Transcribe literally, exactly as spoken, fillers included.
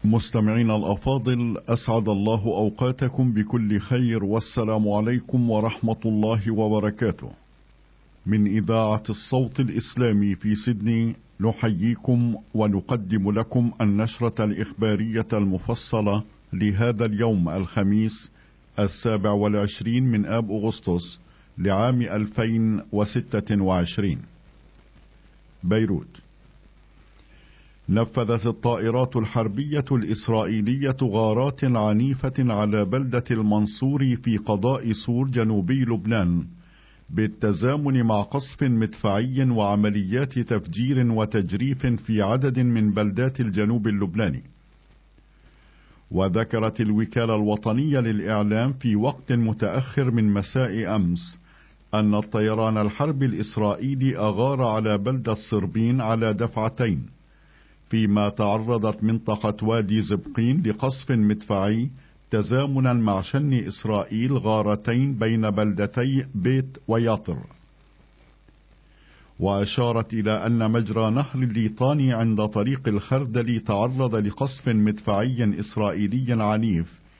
مستمعين الأفاضل، أسعد الله أوقاتكم بكل خير، والسلام عليكم ورحمة الله وبركاته. من إذاعة الصوت الإسلامي في سيدني نحييكم ونقدم لكم النشرة الإخبارية المفصلة لهذا اليوم الخميس السابع والعشرين من آب أغسطس لعام ألفين وستة وعشرين. بيروت. نفذت الطائرات الحربية الإسرائيلية غارات عنيفة على بلدة المنصور في قضاء سور جنوبي لبنان، بالتزامن مع قصف مدفعي وعمليات تفجير وتجريف في عدد من بلدات الجنوب اللبناني. وذكرت الوكالة الوطنية للإعلام في وقت متأخر من مساء أمس أن الطيران الحربي الإسرائيلي أغار على بلدة صربين على دفعتين، فيما تعرضت منطقة وادي زبقين لقصف مدفعي تزامنا مع شن إسرائيل غارتين بين بلدتي بيت وياطر. وأشارت إلى أن مجرى نهر الليطاني عند طريق الخردل تعرض لقصف مدفعي إسرائيلي عنيف